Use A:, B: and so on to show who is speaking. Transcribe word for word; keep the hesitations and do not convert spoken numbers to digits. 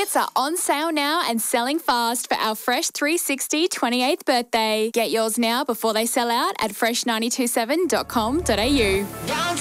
A: Tickets are on sale now and selling fast for our Fresh three sixty twenty-eighth birthday. Get yours now before they sell out at fresh nine two seven dot com dot a u.